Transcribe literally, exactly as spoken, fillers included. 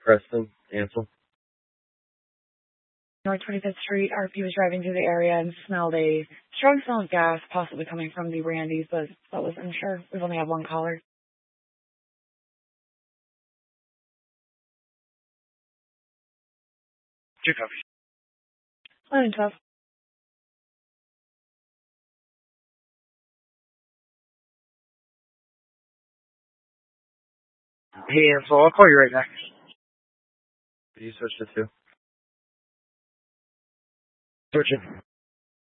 Preston, Ansel. North twenty-fifth Street, R P was driving through the area and smelled a strong smell of gas, possibly coming from the Randy's, but that was unsure. We've only had one caller. Two copies. one and twelve. Hey, Ansel, I'll call you right back. Did you switch to two? Switching.